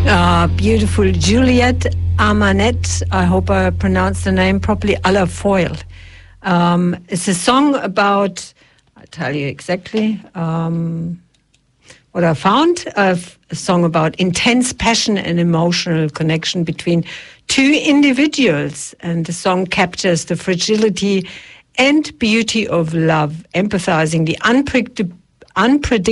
Beautiful Juliette Armanet, I hope I pronounced the name properly, à la foil. It's a song about, I'll tell you exactly what I found, a song about intense passion and emotional connection between two individuals. And the song captures the fragility and beauty of love, emphasizing the unpredictable